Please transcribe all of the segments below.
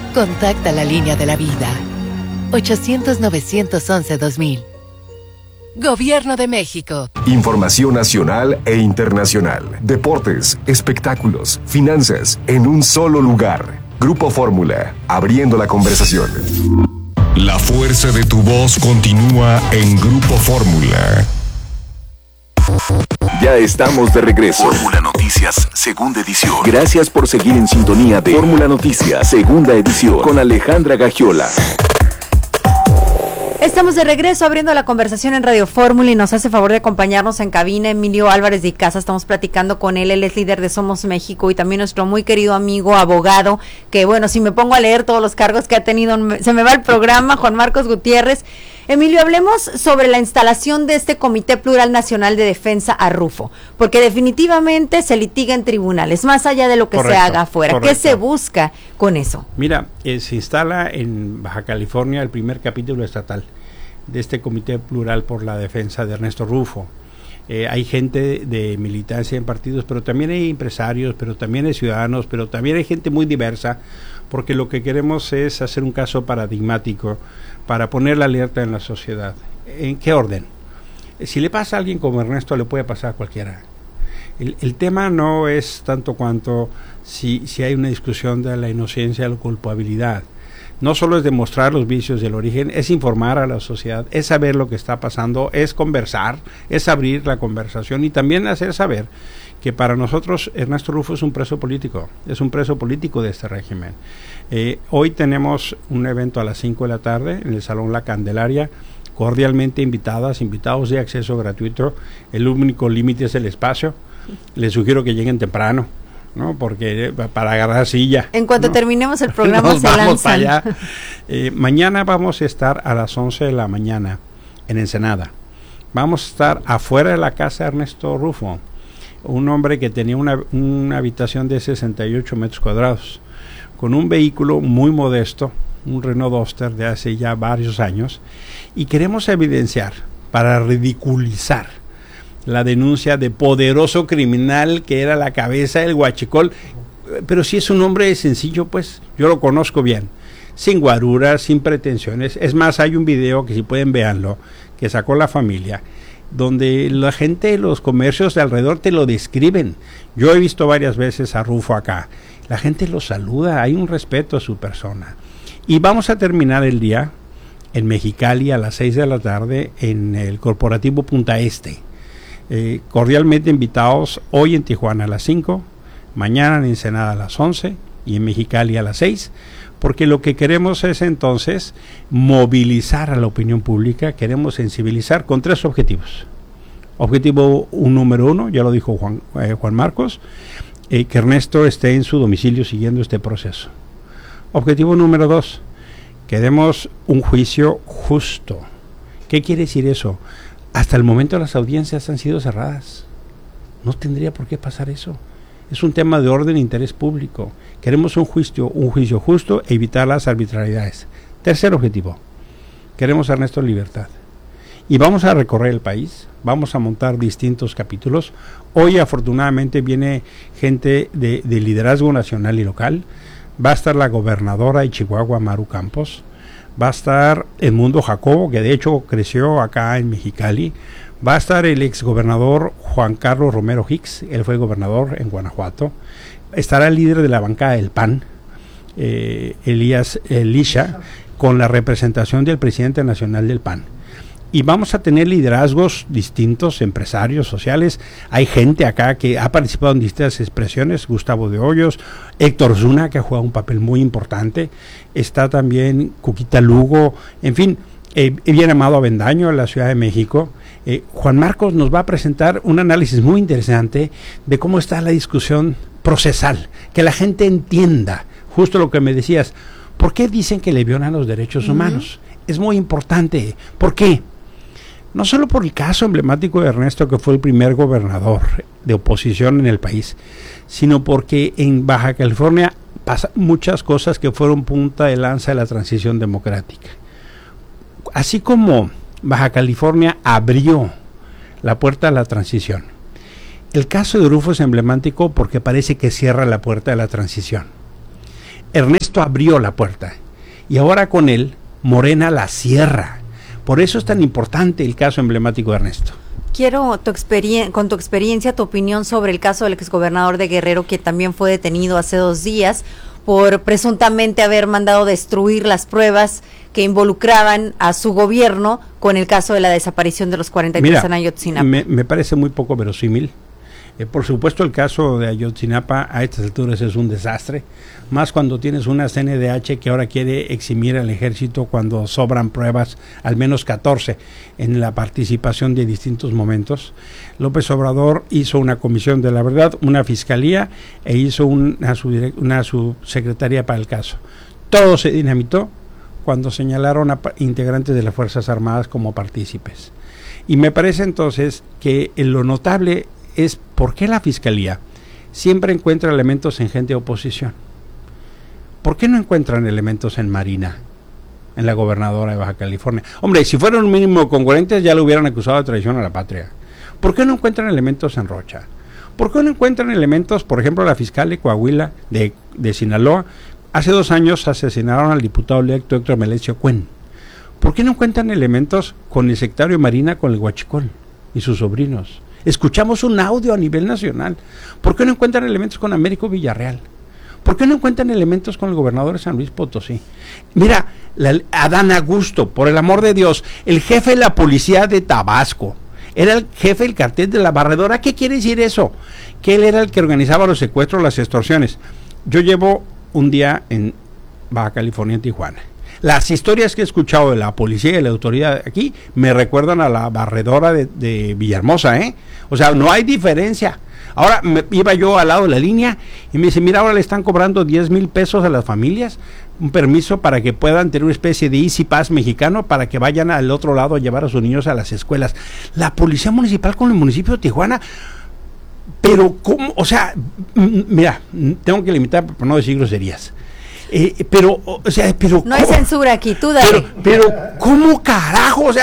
Contacta la línea de la vida. 800-911-2000. Gobierno de México. Información nacional e internacional. Deportes, espectáculos, finanzas, en un solo lugar. Grupo Fórmula, abriendo la conversación. La fuerza de tu voz continúa en Grupo Fórmula. Ya estamos de regreso. Fórmula Noticias, segunda edición. Gracias por seguir en sintonía de Fórmula Noticias, segunda edición, con Alejandra Gagiola. Estamos de regreso abriendo la conversación en Radio Fórmula y nos hace favor de acompañarnos en cabina Emilio Álvarez de Icaza. Estamos platicando con él es líder de Somos México y también nuestro muy querido amigo abogado, que bueno, si me pongo a leer todos los cargos que ha tenido, se me va el programa, Juan Marcos Gutiérrez. Emilio, hablemos sobre la instalación de este Comité Plural Nacional de Defensa a Rufo, porque definitivamente se litiga en tribunales, más allá de lo que se haga afuera. Correcto. ¿Qué se busca con eso? Mira, se instala en Baja California el primer capítulo estatal de este Comité Plural por la Defensa de Ernesto Rufo. Hay gente de militancia en partidos, pero también hay empresarios, pero también hay ciudadanos, pero también hay gente muy diversa, porque lo que queremos es hacer un caso paradigmático para poner la alerta en la sociedad. ¿En qué orden? Si le pasa a alguien como Ernesto, le puede pasar a cualquiera. El tema no es tanto cuanto si hay una discusión de la inocencia o la culpabilidad. No solo es demostrar los vicios del origen, es informar a la sociedad, es saber lo que está pasando, es conversar, es abrir la conversación y también hacer saber que para nosotros Ernesto Rufo es un preso político de este régimen. Hoy tenemos un evento a las 5 de la tarde en el Salón La Candelaria, cordialmente invitados de acceso gratuito. El único límite es el espacio. Les sugiero que lleguen temprano, ¿no? Porque para agarrar silla. En cuanto terminemos el programa nos vamos para allá. Mañana vamos a estar a las 11 de la mañana en Ensenada. Vamos a estar afuera de la casa de Ernesto Rufo, un hombre que tenía una habitación de 68 metros cuadrados, con un vehículo muy modesto, un Renault Duster de hace ya varios años, y queremos evidenciar, para ridiculizar la denuncia de poderoso criminal que era la cabeza del huachicol, pero si es un hombre sencillo, pues yo lo conozco bien, sin guaruras, sin pretensiones. Es más, hay un video que si pueden véanlo, que sacó la familia, donde la gente de los comercios de alrededor te lo describen. Yo he visto varias veces a Rufo acá, la gente lo saluda, hay un respeto a su persona. Y vamos a terminar el día en Mexicali a las 6 de la tarde en el Corporativo Punta Este. Cordialmente invitados hoy en Tijuana a las 5, mañana en Ensenada a las 11 y en Mexicali a las 6, porque lo que queremos es entonces movilizar a la opinión pública, queremos sensibilizar con 3 objetivos. Objetivo número 1, ya lo dijo Juan Marcos, que Ernesto esté en su domicilio siguiendo este proceso. Objetivo número 2, queremos un juicio justo. ¿Qué quiere decir eso? Hasta el momento las audiencias han sido cerradas. No tendría por qué pasar eso. Es un tema de orden e interés público. Queremos un juicio justo e evitar las arbitrariedades. Tercer objetivo, queremos a Ernesto en libertad. Y vamos a recorrer el país, vamos a montar distintos capítulos. Hoy afortunadamente viene gente de liderazgo nacional y local. Va a estar la gobernadora de Chihuahua, Maru Campos. Va a estar Edmundo Jacobo, que de hecho creció acá en Mexicali. Va a estar el exgobernador Juan Carlos Romero Hicks, él fue gobernador en Guanajuato. Estará el líder de la bancada del PAN, Elisha, con la representación del presidente nacional del PAN. Y vamos a tener liderazgos distintos, empresarios, sociales. Hay gente acá que ha participado en distintas expresiones, Gustavo de Hoyos, Héctor Zuna, que ha jugado un papel muy importante. Está también Cuquita Lugo, en fin, bien Amado Avendaño en la Ciudad de México. Juan Marcos nos va a presentar un análisis muy interesante de cómo está la discusión procesal, que la gente entienda, justo lo que me decías, ¿por qué dicen que le violan los derechos humanos? Es muy importante. ¿Por qué? No solo por el caso emblemático de Ernesto, que fue el primer gobernador de oposición en el país, sino porque en Baja California pasan muchas cosas que fueron punta de lanza de la transición democrática. Así como Baja California abrió la puerta a la transición, el caso de Rufo es emblemático porque parece que cierra la puerta de la transición. Ernesto abrió la puerta y ahora con él Morena la cierra. Por eso es tan importante el caso emblemático de Ernesto. Quiero con tu experiencia, tu opinión sobre el caso del exgobernador de Guerrero, que también fue detenido hace 2 días por presuntamente haber mandado destruir las pruebas que involucraban a su gobierno con el caso de la desaparición de los 43 en Ayotzinapa. Me parece muy poco verosímil. Por supuesto, el caso de Ayotzinapa a estas alturas es un desastre, más cuando tienes una CNDH que ahora quiere eximir al ejército cuando sobran pruebas, al menos 14, en la participación de distintos momentos. López Obrador hizo una comisión de la verdad, una fiscalía, e hizo una subsecretaría para el caso. Todo se dinamitó cuando señalaron a integrantes de las Fuerzas Armadas como partícipes. Y me parece entonces que lo notable es por qué la Fiscalía siempre encuentra elementos en gente de oposición. ¿Por qué no encuentran elementos en Marina, en la gobernadora de Baja California? Hombre, si fueran un mínimo congruentes ya lo hubieran acusado de traición a la patria. ¿Por qué no encuentran elementos en Rocha? ¿Por qué no encuentran elementos, por ejemplo, la fiscal de Coahuila, de Sinaloa? Hace 2 años asesinaron al diputado electo Héctor Melesio Cuen. ¿Por qué no encuentran elementos con el secretario de Marina, con el Huachicol y sus sobrinos? Escuchamos un audio a nivel nacional. ¿Por qué no encuentran elementos con Américo Villarreal? ¿Por qué no encuentran elementos con el gobernador de San Luis Potosí? Mira, Adán Augusto, por el amor de Dios, el jefe de la policía de Tabasco, era el jefe del cartel de la Barredora. ¿Qué quiere decir eso? Que él era el que organizaba los secuestros, las extorsiones. Yo llevo un día en Baja California, en Tijuana. Las historias que he escuchado de la policía y de la autoridad aquí me recuerdan a la Barredora de Villahermosa, ¿eh? O sea, no hay diferencia. Ahora iba yo al lado de la línea y me dice, mira, ahora le están cobrando 10,000 pesos a las familias, un permiso para que puedan tener una especie de Easy Pass mexicano para que vayan al otro lado a llevar a sus niños a las escuelas. La policía municipal con el municipio de Tijuana, pero ¿cómo? O sea, mira, tengo que limitar por no decir groserías. Pero no hay censura aquí, tú dale. Pero ¿cómo carajo? O sea,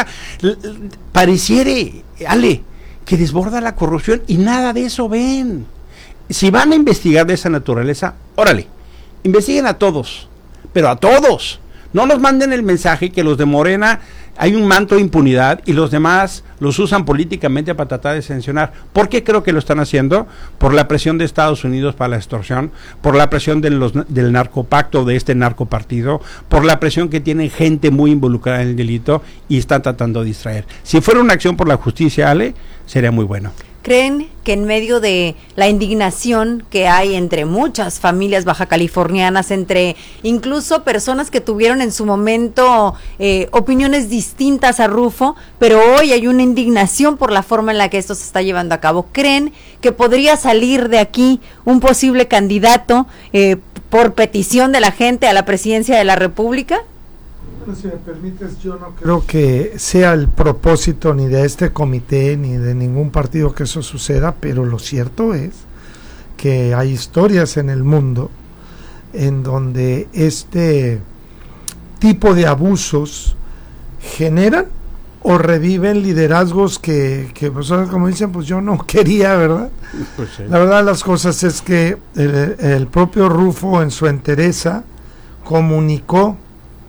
pareciere, Ale, que desborda la corrupción y nada de eso ven. Si van a investigar de esa naturaleza, órale, investiguen a todos, pero a todos. No nos manden el mensaje que los de Morena hay un manto de impunidad y los demás los usan políticamente para tratar de sancionar. ¿Por qué creo que lo están haciendo? Por la presión de Estados Unidos para la extorsión, por la presión del narcopacto, de este narcopartido, por la presión que tiene gente muy involucrada en el delito y están tratando de distraer. Si fuera una acción por la justicia, Ale, sería muy bueno. ¿Creen que en medio de la indignación que hay entre muchas familias bajacalifornianas, entre incluso personas que tuvieron en su momento opiniones distintas a Rufo, pero hoy hay una indignación por la forma en la que esto se está llevando a cabo, creen que podría salir de aquí un posible candidato por petición de la gente a la presidencia de la República? Si me permites, yo no creo que sea el propósito ni de este comité ni de ningún partido que eso suceda, pero lo cierto es que hay historias en el mundo en donde este tipo de abusos generan o reviven liderazgos que pues, como dicen, pues yo no quería, ¿verdad? Pues sí. La verdad de las cosas es que el propio Rufo en su entereza comunicó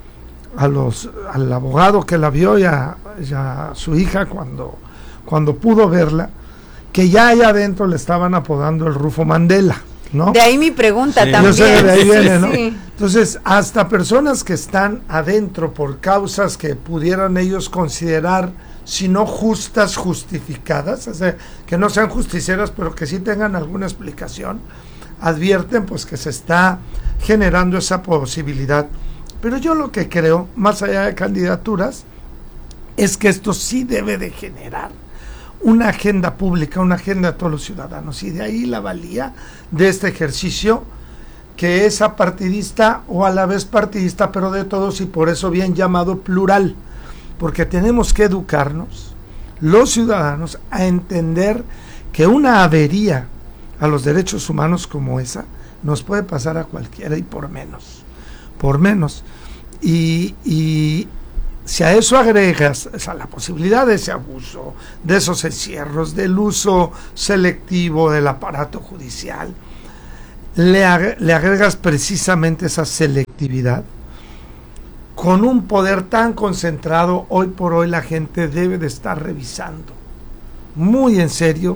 al abogado que la vio y a su hija cuando pudo verla, que ya allá adentro le estaban apodando el Rufo Mandela, ¿no? De ahí mi pregunta también. Yo sé que de ahí viene, ¿no? Sí. Entonces, hasta personas que están adentro por causas que pudieran ellos considerar, si no justas, justificadas, o sea, que no sean justicieras, pero que sí tengan alguna explicación, advierten pues que se está generando esa posibilidad. Pero yo lo que creo, más allá de candidaturas, es que esto sí debe de generar una agenda pública, una agenda de todos los ciudadanos, y de ahí la valía de este ejercicio, que es apartidista o a la vez partidista, pero de todos, y por eso bien llamado plural, porque tenemos que educarnos, los ciudadanos, a entender que una avería a los derechos humanos como esa nos puede pasar a cualquiera y por menos. Y si a eso agregas la posibilidad de ese abuso, de esos encierros, del uso selectivo del aparato judicial, le agregas precisamente esa selectividad, con un poder tan concentrado, hoy por hoy la gente debe de estar revisando muy en serio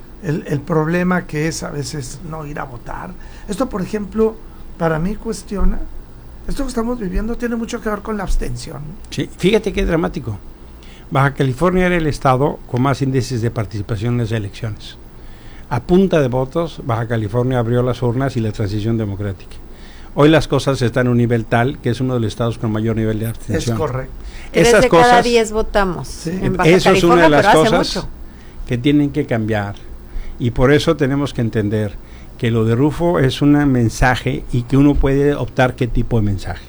el problema que es a veces no ir a votar. Esto, por ejemplo, para mí cuestiona, esto que estamos viviendo tiene mucho que ver con la abstención. Sí, fíjate qué dramático. Baja California era el estado con más índices de participación en las elecciones. A punta de votos, Baja California abrió las urnas y la transición democrática. Hoy las cosas están a un nivel tal que es uno de los estados con mayor nivel de abstención. Es correcto. 3 de cada 10 votamos. Sí. En Baja Eso es una de las California, cosas que tienen que cambiar. Y por eso tenemos que entender que lo de Rufo es un mensaje y que uno puede optar qué tipo de mensaje.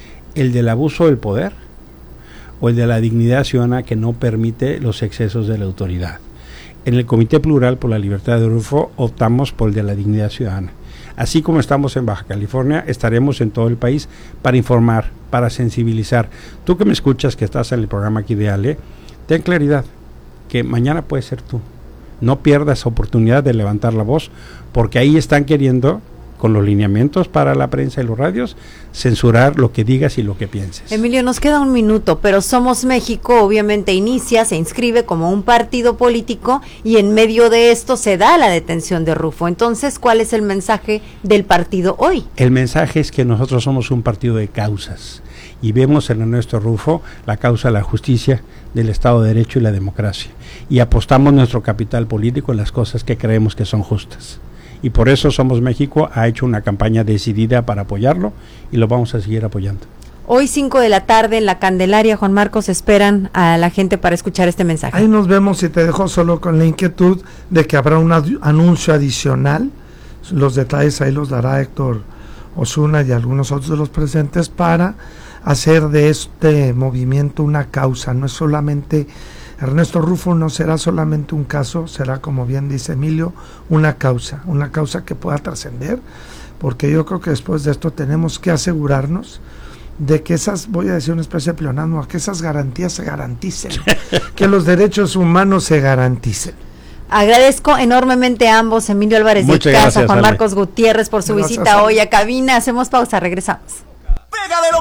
El del abuso del poder o el de la dignidad ciudadana que no permite los excesos de la autoridad. En el Comité Plural por la Libertad de Rufo optamos por el de la dignidad ciudadana. Así como estamos en Baja California, estaremos en todo el país para informar, para sensibilizar. Tú que me escuchas, que estás en el programa aquí de Ale, ten claridad que mañana puede ser tú. No pierdas oportunidad de levantar la voz, porque ahí están queriendo, con los lineamientos para la prensa y los radios, censurar lo que digas y lo que pienses. Emilio, nos queda un minuto, pero Somos México obviamente inicia, se inscribe como un partido político y en medio de esto se da la detención de Rufo. Entonces, ¿cuál es el mensaje del partido hoy? El mensaje es que nosotros somos un partido de causas y vemos en Ernesto Rufo la causa de la justicia, del Estado de Derecho y la democracia, y apostamos nuestro capital político en las cosas que creemos que son justas. Y por eso Somos México ha hecho una campaña decidida para apoyarlo y lo vamos a seguir apoyando. Hoy 5 de la tarde en la Candelaria, Juan Marcos, esperan a la gente para escuchar este mensaje. Ahí nos vemos, y te dejo solo con la inquietud de que habrá un anuncio adicional. Los detalles ahí los dará Héctor Osuna y algunos otros de los presentes, para hacer de este movimiento una causa. No es solamente Ernesto Rufo, no será solamente un caso, será, como bien dice Emilio, una causa que pueda trascender, porque yo creo que después de esto tenemos que asegurarnos de que esas, voy a decir una especie de pleonasmo, que esas garantías se garanticen, que los derechos humanos se garanticen. Agradezco enormemente a ambos, Emilio Álvarez de Casa, Juan Marcos Gutiérrez, por su visita hoy a cabina. Hacemos pausa, regresamos. ¡Pega de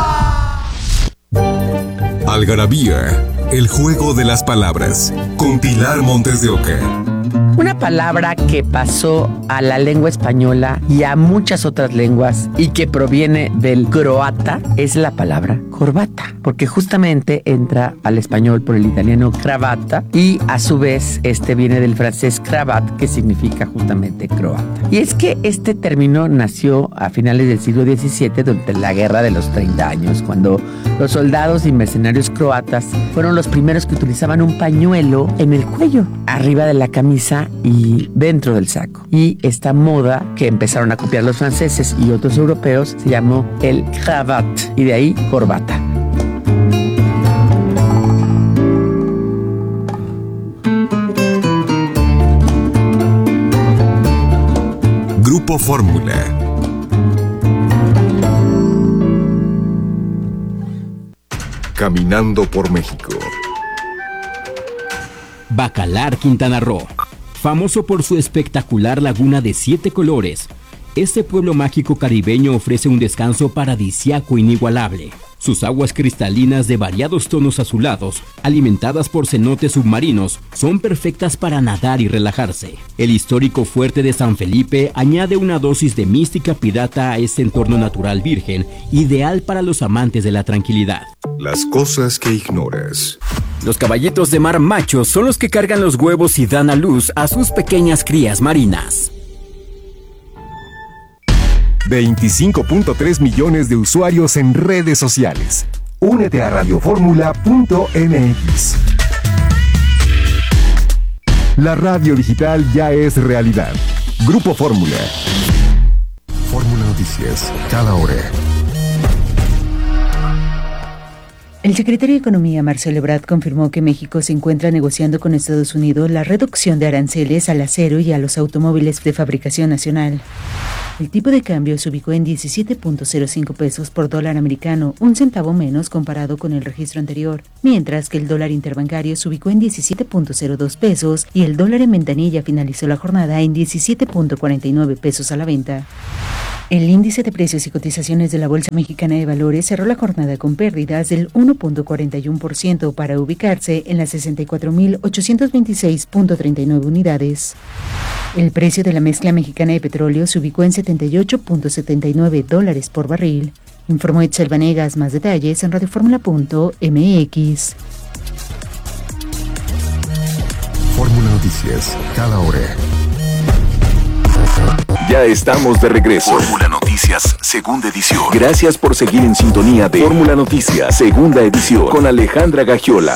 locura! Algarabía, el juego de las palabras, con Pilar Montes de Oca. Una palabra que pasó a la lengua española y a muchas otras lenguas y que proviene del croata es la palabra corbata, porque justamente entra al español por el italiano cravata y a su vez viene del francés cravat, que significa justamente croata. Y es que este término nació a finales del siglo XVII durante la Guerra de los 30 años, cuando los soldados y mercenarios croatas fueron los primeros que utilizaban un pañuelo en el cuello, arriba de la camisa y dentro del saco. Y esta moda que empezaron a copiar los franceses y otros europeos se llamó el cravat, y de ahí corbata. Grupo Fórmula. Caminando por México. Bacalar, Quintana Roo. Famoso por su espectacular laguna de 7 colores, este pueblo mágico caribeño ofrece un descanso paradisíaco inigualable. Sus aguas cristalinas de variados tonos azulados, alimentadas por cenotes submarinos, son perfectas para nadar y relajarse. El histórico fuerte de San Felipe añade una dosis de mística pirata a este entorno natural virgen, ideal para los amantes de la tranquilidad. Las cosas que ignoras. Los caballitos de mar machos son los que cargan los huevos y dan a luz a sus pequeñas crías marinas. 25.3 millones de usuarios en redes sociales. Únete a radioformula.mx. La radio digital ya es realidad. Grupo Fórmula. Fórmula Noticias, cada hora. El secretario de Economía, Marcelo Ebrard, confirmó que México se encuentra negociando con Estados Unidos la reducción de aranceles al acero y a los automóviles de fabricación nacional. El tipo de cambio se ubicó en 17.05 pesos por dólar americano, un centavo menos comparado con el registro anterior, mientras que el dólar interbancario se ubicó en 17.02 pesos y el dólar en ventanilla finalizó la jornada en 17.49 pesos a la venta. El índice de precios y cotizaciones de la Bolsa Mexicana de Valores cerró la jornada con pérdidas del 1.41% para ubicarse en las 64.826.39 unidades. El precio de la mezcla mexicana de petróleo se ubicó en $78.79 por barril. Informó Itzel Vanegas. Más detalles en radioformula.mx. Fórmula Noticias, cada hora. Ya estamos de regreso. Fórmula Noticias, segunda edición. Gracias por seguir en sintonía de Fórmula Noticias, segunda edición, con Alejandra Gagiola.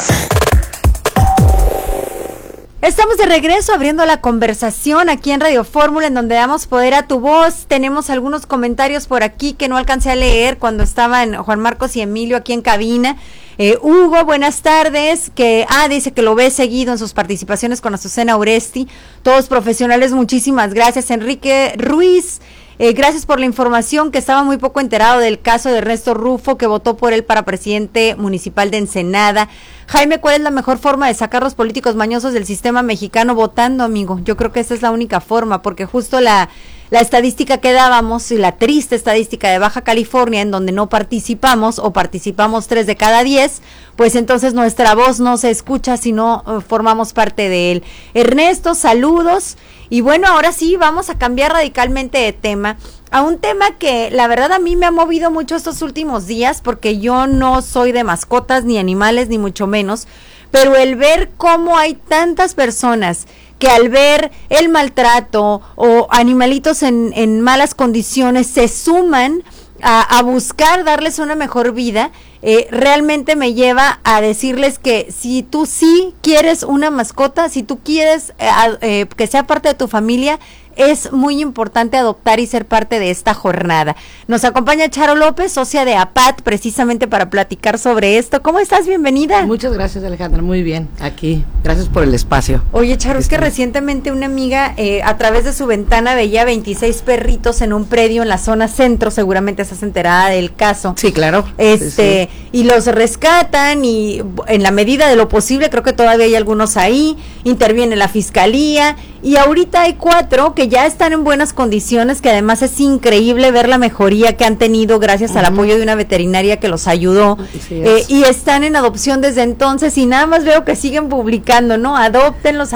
Estamos de regreso abriendo la conversación aquí en Radio Fórmula, en donde damos poder a tu voz. Tenemos algunos comentarios por aquí que no alcancé a leer cuando estaban Juan Marcos y Emilio aquí en cabina. Hugo, buenas tardes, dice que lo ve seguido en sus participaciones con Azucena Oresti, todos profesionales, muchísimas gracias. Enrique Ruiz, gracias por la información, que estaba muy poco enterado del caso de Ernesto Rufo, que votó por él para presidente municipal de Ensenada. Jaime, ¿cuál es la mejor forma de sacar los políticos mañosos del sistema mexicano? Votando, amigo. Yo creo que esa es la única forma, porque justo la estadística que dábamos, y la triste estadística de Baja California, en donde no participamos, o participamos 3 de cada 10, pues entonces nuestra voz no se escucha si no formamos parte de él. Ernesto, saludos. Y bueno, ahora sí, vamos a cambiar radicalmente de tema, a un tema que la verdad a mí me ha movido mucho estos últimos días, porque yo no soy de mascotas, ni animales, ni mucho menos, pero el ver cómo hay tantas personas que al ver el maltrato o animalitos en malas condiciones se suman a buscar darles una mejor vida, realmente me lleva a decirles que si tú sí quieres una mascota, si tú quieres que sea parte de tu familia, es muy importante adoptar y ser parte de esta jornada. Nos acompaña Charo López, socia de APAT, precisamente para platicar sobre esto. ¿Cómo estás? Bienvenida. Muchas gracias, Alejandra, muy bien, aquí, gracias por el espacio. Oye, Charo, es que recientemente una amiga a través de su ventana veía 26 perritos en un predio en la zona centro, seguramente estás enterada del caso. Sí, claro. Sí. Y los rescatan y en la medida de lo posible, creo que todavía hay algunos ahí, interviene la fiscalía y ahorita hay 4 que ya están en buenas condiciones, que además es increíble ver la mejoría que han tenido gracias al apoyo de una veterinaria que los ayudó, y están en adopción desde entonces, y nada más veo que siguen publicando, ¿no? Adóptenlos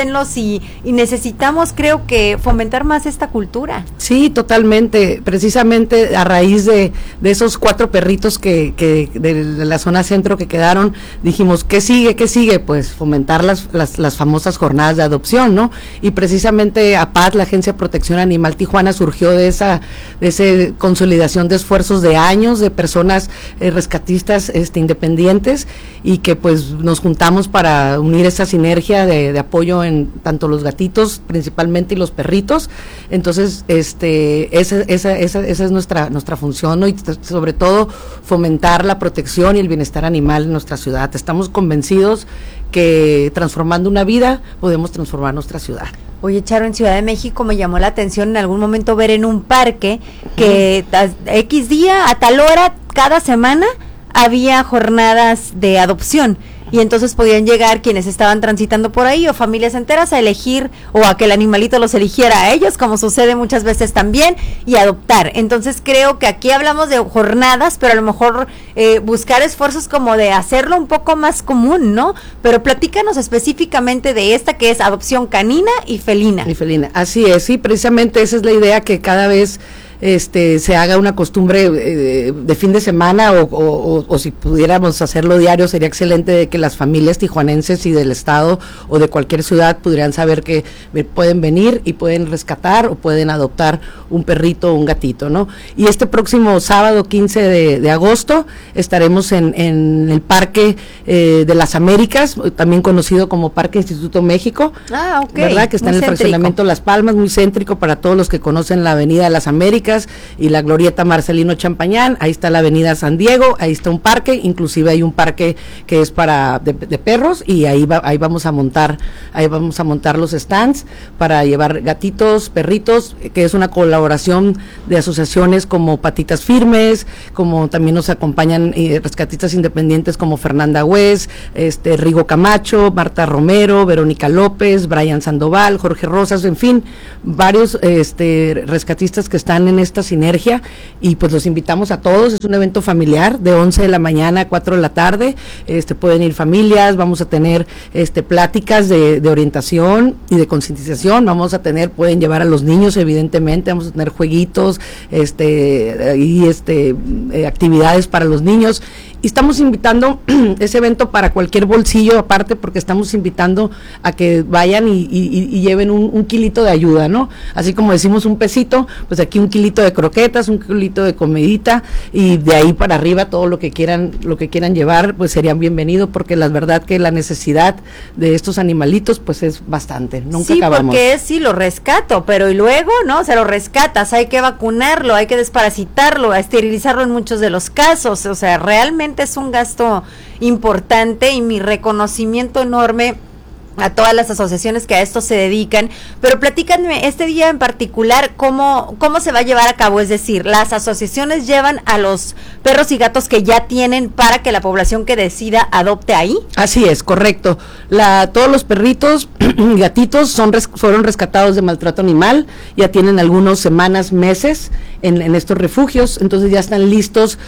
y necesitamos, creo que, fomentar más esta cultura. Sí, totalmente, precisamente a raíz de esos 4 perritos que de la zona centro que quedaron, dijimos, ¿qué sigue? Pues fomentar las famosas jornadas de adopción, ¿no? Y precisamente APAT, la Agencia de Protección Animal Tijuana, surgió de esa consolidación de esfuerzos de años de personas rescatistas independientes, y que pues nos juntamos para unir esa sinergia de apoyo en tanto los gatitos principalmente y los perritos. Entonces esa es nuestra función, ¿no? Y sobre todo fomentar la protección y el bienestar animal en nuestra ciudad. Estamos convencidos que transformando una vida podemos transformar nuestra ciudad. Oye, Charo, en Ciudad de México me llamó la atención en algún momento ver en un parque que X día, a tal hora, cada semana, había jornadas de adopción. Y entonces podían llegar quienes estaban transitando por ahí o familias enteras a elegir, o a que el animalito los eligiera a ellos, como sucede muchas veces también, y adoptar. Entonces creo que aquí hablamos de jornadas, pero a lo mejor buscar esfuerzos como de hacerlo un poco más común, ¿no? Pero platícanos específicamente de esta, que es adopción canina y felina. Así es, sí, precisamente esa es la idea, que cada vez se haga una costumbre de fin de semana, o si pudiéramos hacerlo diario, sería excelente, de que las familias tijuanenses y del estado o de cualquier ciudad pudieran saber que pueden venir y pueden rescatar o pueden adoptar un perrito o un gatito, ¿no? Y este próximo sábado 15 de agosto estaremos en el Parque de las Américas, también conocido como Parque Instituto México, ¿verdad? Que está muy en el fraccionamiento Las Palmas, muy céntrico para todos los que conocen la Avenida de las Américas. Américas y la glorieta Marcelino Champañán, ahí está la avenida San Diego, ahí está un parque, inclusive hay un parque que es para de perros, y ahí vamos a montar los stands para llevar gatitos, perritos, que es una colaboración de asociaciones como Patitas Firmes, como también nos acompañan rescatistas independientes como Fernanda Hues, Rigo Camacho, Marta Romero, Verónica López, Brian Sandoval, Jorge Rosas, en fin, varios rescatistas que están en esta sinergia, y pues los invitamos a todos. Es un evento familiar de 11 de la mañana a 4 de la tarde, pueden ir familias, vamos a tener pláticas de orientación y de concientización, pueden llevar a los niños, evidentemente, vamos a tener jueguitos, actividades para los niños, y estamos invitando ese evento para cualquier bolsillo aparte, porque estamos invitando a que vayan y lleven un kilito de ayuda, ¿no? Así como decimos un pesito, pues aquí un kilito de croquetas, un kilito de comidita, y de ahí para arriba todo lo que quieran llevar, pues serían bienvenidos, porque la verdad que la necesidad de estos animalitos pues es bastante, nunca acabamos. Porque sí, lo rescato, pero y luego, ¿no? Se lo rescatas, hay que vacunarlo, hay que desparasitarlo, esterilizarlo en muchos de los casos, o sea, realmente es un gasto importante, y mi reconocimiento enorme a todas las asociaciones que a esto se dedican. Pero platícanme, este día en particular, ¿cómo se va a llevar a cabo? Es decir, ¿las asociaciones llevan a los perros y gatos que ya tienen para que la población que decida adopte ahí? Así es, correcto. Todos los perritos y gatitos fueron rescatados de maltrato animal, ya tienen algunas semanas, meses en estos refugios, entonces ya están listos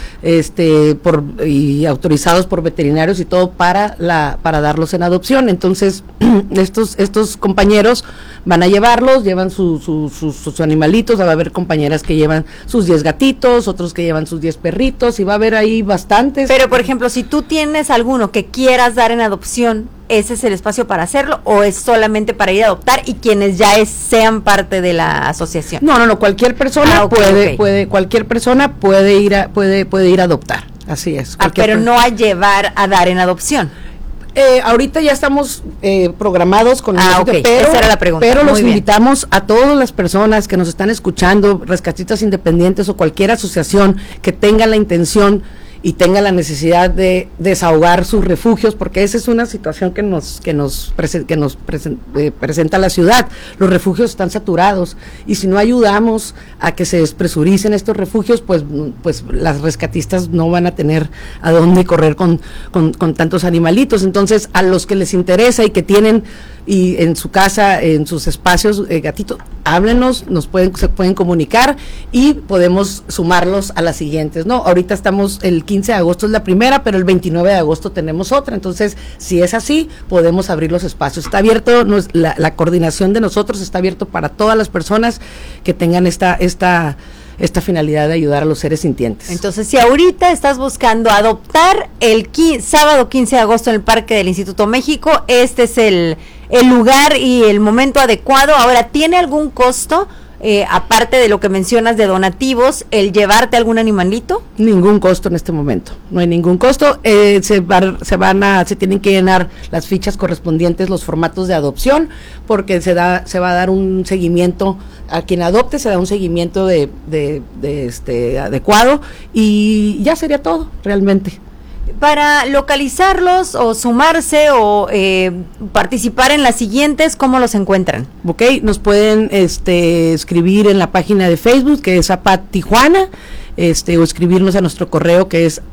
y autorizados por veterinarios y todo para darlos en adopción. Entonces estos compañeros van a llevan sus animalitos, va a haber compañeras que llevan sus 10 gatitos, otros que llevan sus 10 perritos, y va a haber ahí bastantes. Pero, por ejemplo, si tú tienes alguno que quieras dar en adopción, ¿ese es el espacio para hacerlo, o es solamente para ir a adoptar y quienes ya sean parte de la asociación? No, cualquier persona cualquier persona puede ir a adoptar, así es. Pero no a llevar a dar en adopción. Ahorita ya estamos programados con el okay. Esa era la pregunta. Pero los invitamos a todas las personas que nos están escuchando, rescatistas independientes o cualquier asociación que tenga la intención y tenga la necesidad de desahogar sus refugios, porque esa es una situación que nos presenta la ciudad. Los refugios están saturados, y si no ayudamos a que se despresuricen estos refugios, pues las rescatistas no van a tener a dónde correr con tantos animalitos. Entonces, a los que les interesa y que tienen y en su casa, en sus espacios, gatitos, háblenos, se pueden comunicar y podemos sumarlos a las siguientes, ¿no? Ahorita estamos, el 15 de agosto es la primera, pero el 29 de agosto tenemos otra, entonces, si es así, podemos abrir los espacios. Está abierto, la coordinación de nosotros está abierto para todas las personas que tengan esta finalidad de ayudar a los seres sintientes. Entonces, si ahorita estás buscando adoptar, el sábado 15 de agosto en el Parque del Instituto México, este es el lugar y el momento adecuado. Ahora, ¿tiene algún costo, aparte de lo que mencionas de donativos, el llevarte algún animalito? Ningún costo en este momento, no hay ningún costo. Se tienen que llenar las fichas correspondientes, los formatos de adopción, porque se va a dar un seguimiento a quien adopte, se da un seguimiento adecuado, y ya sería todo realmente. Para localizarlos o sumarse o participar en las siguientes, ¿cómo los encuentran? Ok, nos pueden escribir en la página de Facebook, que es APAT Tijuana, o escribirnos a nuestro correo, que es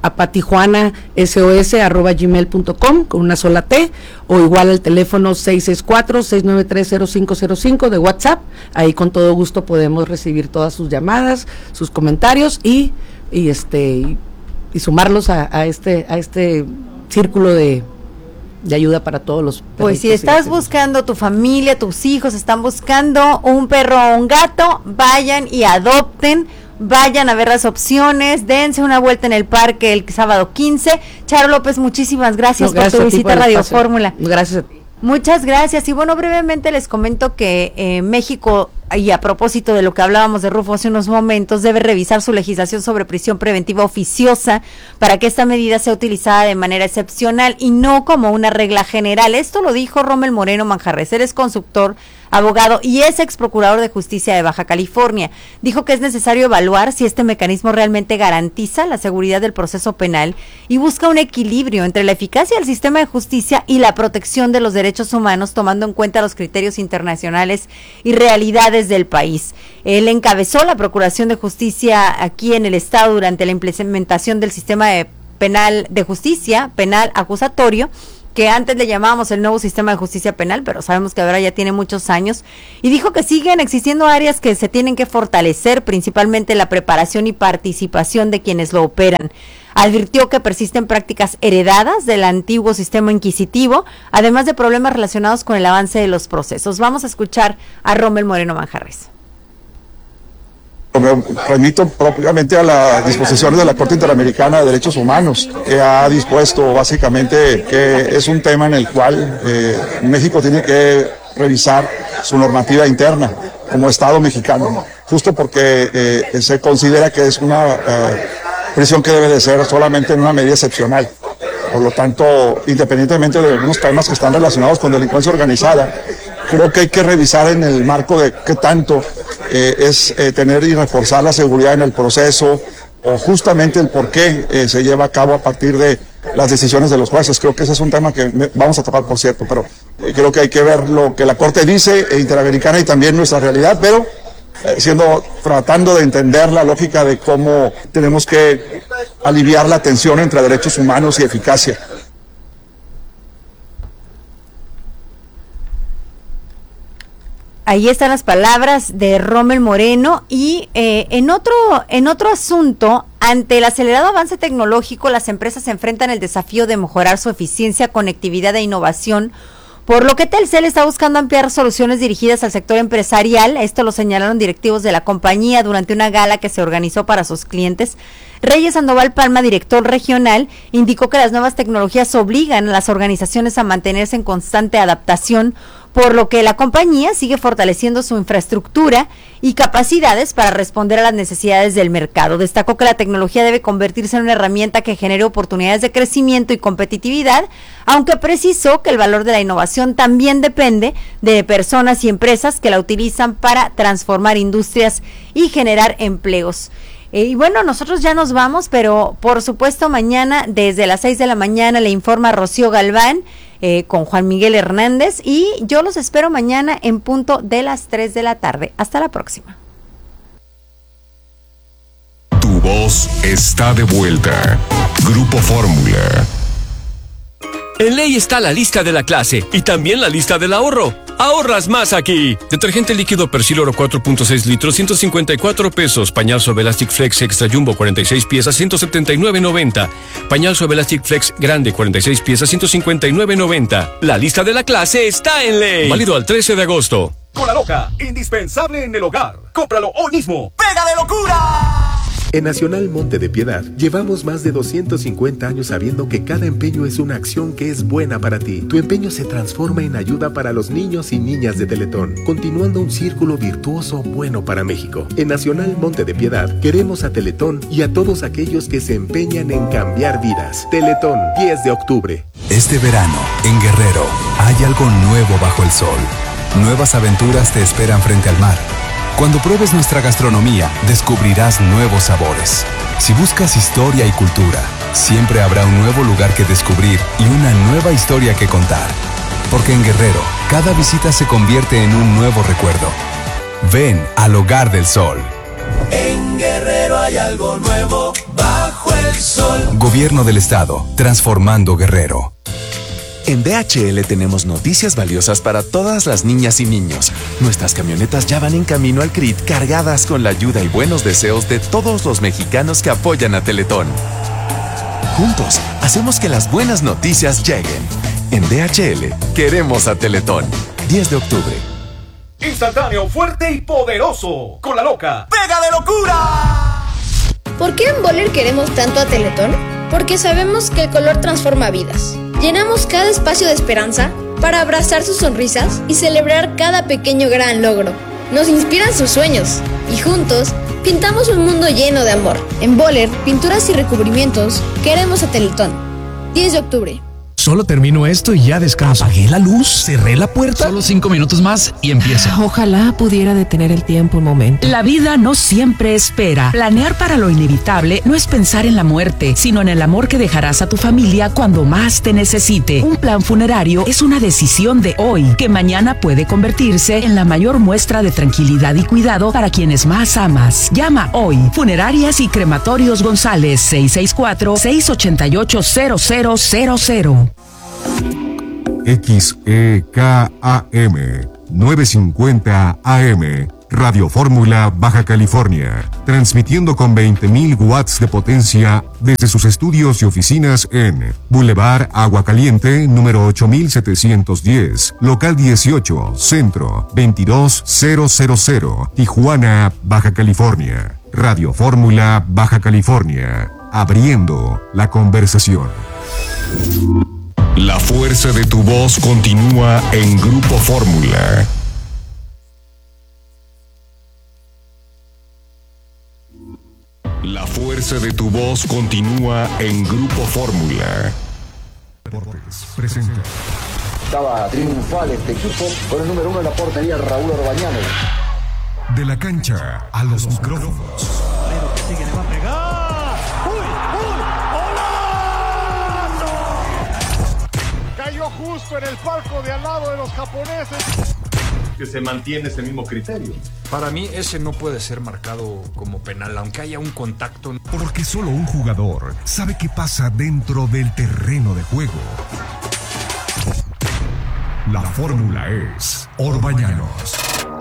apatijuanasos@gmail.com, con una sola T, o igual al teléfono 664-693-0505 de WhatsApp. Ahí con todo gusto podemos recibir todas sus llamadas, sus comentarios y sumarlos a este círculo de ayuda para todos los perritos. Pues si estás buscando, tu familia, tus hijos están buscando un perro o un gato, vayan y adopten, vayan a ver las opciones, dense una vuelta en el parque el sábado 15. Charo López, muchísimas gracias por tu visita a Radio Fórmula. Gracias a ti. Muchas gracias. Y bueno, brevemente les comento que México, y a propósito de lo que hablábamos de Rufo hace unos momentos, debe revisar su legislación sobre prisión preventiva oficiosa para que esta medida sea utilizada de manera excepcional y no como una regla general. Esto lo dijo Rommel Moreno Manjarres, él es consultor abogado y es ex procurador de justicia de Baja California. Dijo que es necesario evaluar si este mecanismo realmente garantiza la seguridad del proceso penal y busca un equilibrio entre la eficacia del sistema de justicia y la protección de los derechos humanos, tomando en cuenta los criterios internacionales y realidades del país. Él encabezó la Procuración de Justicia aquí en el estado durante la implementación del sistema penal de justicia penal acusatorio, que antes le llamábamos el nuevo sistema de justicia penal, pero sabemos que ahora ya tiene muchos años, y dijo que siguen existiendo áreas que se tienen que fortalecer, principalmente la preparación y participación de quienes lo operan. Advirtió que persisten prácticas heredadas del antiguo sistema inquisitivo, además de problemas relacionados con el avance de los procesos. Vamos a escuchar a Rommel Moreno Manjarres. Me remito propiamente a las disposiciones de la Corte Interamericana de Derechos Humanos, que ha dispuesto básicamente que es un tema en el cual México tiene que revisar su normativa interna como Estado mexicano, justo porque se considera que es una prisión que debe de ser solamente en una medida excepcional. Por lo tanto, independientemente de algunos temas que están relacionados con delincuencia organizada, creo que hay que revisar en el marco de qué tanto es tener y reforzar la seguridad en el proceso, o justamente el por qué se lleva a cabo a partir de las decisiones de los jueces. Creo que ese es un tema que vamos a tocar, por cierto, pero creo que hay que ver lo que la Corte dice, Interamericana, y también nuestra realidad, pero tratando de entender la lógica de cómo tenemos que aliviar la tensión entre derechos humanos y eficacia. Ahí están las palabras de Rommel Moreno. Y en otro asunto, ante el acelerado avance tecnológico, las empresas se enfrentan el desafío de mejorar su eficiencia, conectividad e innovación, por lo que Telcel está buscando ampliar soluciones dirigidas al sector empresarial. Esto lo señalaron directivos de la compañía durante una gala que se organizó para sus clientes. Reyes Sandoval Palma, director regional, indicó que las nuevas tecnologías obligan a las organizaciones a mantenerse en constante adaptación, por lo que la compañía sigue fortaleciendo su infraestructura y capacidades para responder a las necesidades del mercado. Destacó que la tecnología debe convertirse en una herramienta que genere oportunidades de crecimiento y competitividad, aunque precisó que el valor de la innovación también depende de personas y empresas que la utilizan para transformar industrias y generar empleos. Y bueno, nosotros ya nos vamos, pero por supuesto mañana desde las 6 de la mañana le informa Rocío Galván con Juan Miguel Hernández, y yo los espero mañana en punto de las 3 de la tarde. Hasta la próxima. Tu voz está de vuelta. Grupo Fórmula. En Ley está la lista de la clase y también la lista del ahorro. ¡Ahorras más aquí! Detergente líquido Persil Oro 4.6 litros, 154 pesos. Pañal Suave Elastic Flex Extra Jumbo 46 piezas, 179.90. Pañal Suave Elastic Flex Grande 46 piezas, 159.90. La lista de la clase está en Ley. Válido al 13 de agosto. Con la Loca, indispensable en el hogar. Cómpralo hoy mismo. ¡Pega de locura! En Nacional Monte de Piedad llevamos más de 250 años sabiendo que cada empeño es una acción que es buena para ti. Tu empeño se transforma en ayuda para los niños y niñas de Teletón, continuando un círculo virtuoso bueno para México. En Nacional Monte de Piedad queremos a Teletón y a todos aquellos que se empeñan en cambiar vidas. Teletón, 10 de octubre. Este verano, en Guerrero, hay algo nuevo bajo el sol. Nuevas aventuras te esperan frente al mar. Cuando pruebes nuestra gastronomía, descubrirás nuevos sabores. Si buscas historia y cultura, siempre habrá un nuevo lugar que descubrir y una nueva historia que contar. Porque en Guerrero, cada visita se convierte en un nuevo recuerdo. Ven al Hogar del Sol. En Guerrero hay algo nuevo bajo el sol. Gobierno del Estado, transformando Guerrero. En DHL tenemos noticias valiosas para todas las niñas y niños. Nuestras camionetas ya van en camino al CRIT cargadas con la ayuda y buenos deseos de todos los mexicanos que apoyan a Teletón. Juntos, hacemos que las buenas noticias lleguen. En DHL, queremos a Teletón. 10 de octubre. Instantáneo, fuerte y poderoso. Con la Loca. ¡Pega de locura! ¿Por qué en Boller queremos tanto a Teletón? Porque sabemos que el color transforma vidas. Llenamos cada espacio de esperanza para abrazar sus sonrisas y celebrar cada pequeño gran logro. Nos inspiran sus sueños y juntos pintamos un mundo lleno de amor. En Boller, pinturas y recubrimientos, queremos a Teletón. 10 de octubre. Solo termino esto y ya descanso. Apagué la luz, cerré la puerta. Solo 5 minutos más y empieza. Ojalá pudiera detener el tiempo un momento. La vida no siempre espera. Planear para lo inevitable no es pensar en la muerte, sino en el amor que dejarás a tu familia cuando más te necesite. Un plan funerario es una decisión de hoy, que mañana puede convertirse en la mayor muestra de tranquilidad y cuidado para quienes más amas. Llama hoy. Funerarias y Crematorios González, 664-688-0000. XEKAM 950 AM Radio Fórmula Baja California, transmitiendo con 20.000 watts de potencia desde sus estudios y oficinas en Boulevard Agua Caliente, número 8710, local 18, centro 22000, Tijuana, Baja California. Radio Fórmula Baja California, abriendo la conversación. La fuerza de tu voz continúa en Grupo Fórmula. La fuerza de tu voz continúa en Grupo Fórmula. Deportes presenta. Estaba triunfal este equipo con el número 1 en la portería, Raúl Orbañanos. De la cancha a los micrófonos. Que sigue, le va a pegar. ¡Uy! ¡Golazo! Cayó justo en el palco de al lado de los japoneses. Que se mantiene ese mismo criterio. Para mí ese no puede ser marcado como penal, aunque haya un contacto. Porque solo un jugador sabe qué pasa dentro del terreno de juego. La fórmula es Orbañanos.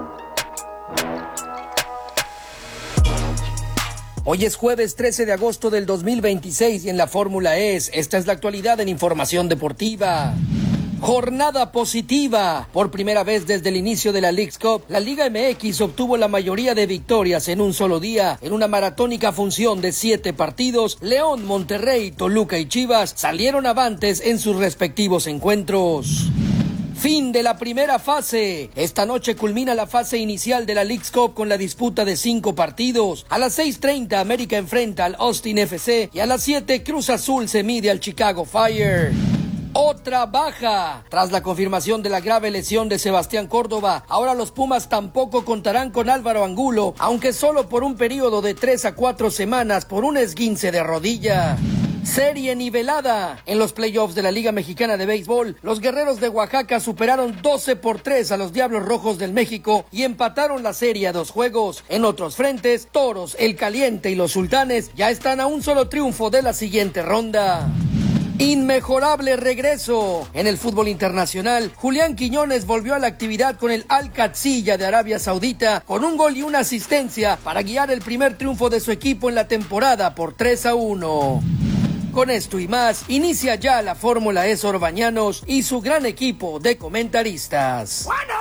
Hoy es jueves 13 de agosto del 2026 y en la Fórmula esta es la actualidad en información deportiva. Jornada positiva. Por primera vez desde el inicio de la Leagues Cup, la Liga MX obtuvo la mayoría de victorias en un solo día. En una maratónica función de 7 partidos, León, Monterrey, Toluca y Chivas salieron avantes en sus respectivos encuentros. Fin de la primera fase. Esta noche culmina la fase inicial de la Leagues Cup con la disputa de 5 partidos. A las 6:30 América enfrenta al Austin FC y a las 7 Cruz Azul se mide al Chicago Fire. Otra baja. Tras la confirmación de la grave lesión de Sebastián Córdoba, ahora los Pumas tampoco contarán con Álvaro Angulo, aunque solo por un periodo de 3 a 4 semanas por un esguince de rodilla. Serie nivelada. En los playoffs de la Liga Mexicana de Béisbol, los Guerreros de Oaxaca superaron 12-3 a los Diablos Rojos del México y empataron la serie a 2 juegos. En otros frentes, Toros, El Caliente y los Sultanes ya están a un solo triunfo de la siguiente ronda. Inmejorable regreso. En el fútbol internacional, Julián Quiñones volvió a la actividad con el Al-Qadsiya de Arabia Saudita con un gol y una asistencia para guiar el primer triunfo de su equipo en la temporada por 3-1. Con esto y más, inicia ya la Fórmula Orbañanos y su gran equipo de comentaristas. ¡Bueno!